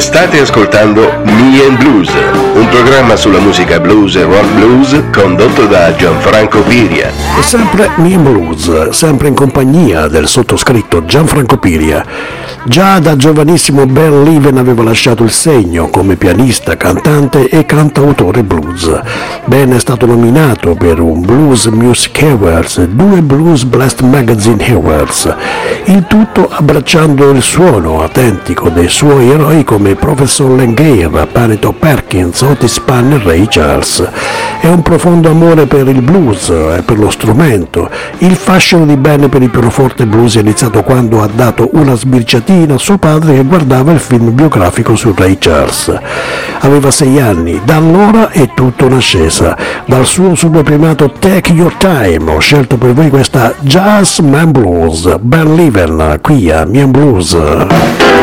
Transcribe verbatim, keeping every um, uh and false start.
State ascoltando Me and Blues, un programma sulla musica blues e rock blues condotto da Gianfranco Piria. E sempre Me and Blues, sempre in compagnia del sottoscritto Gianfranco Piria. Già da giovanissimo Ben Leven aveva lasciato il segno come pianista, cantante e cantautore blues. Ben è stato nominato per un Blues Music Awards e due Blues Blast Magazine Awards, il tutto abbracciando il suono autentico dei suoi eroi come Professor Langare, Panito Perkins, Otis Spann e Ray Charles. È un profondo amore per il blues e per lo strumento. Il fascino di Ben per il pianoforte blues è iniziato quando ha dato una sbirciatina a suo padre che guardava il film biografico su Ray Charles. Aveva sei anni, da allora è tutto in ascesa. Dal suo subpremiato Take Your Time ho scelto per voi questa Jazz Man Blues, Ben Leven, qui a Me and Blues.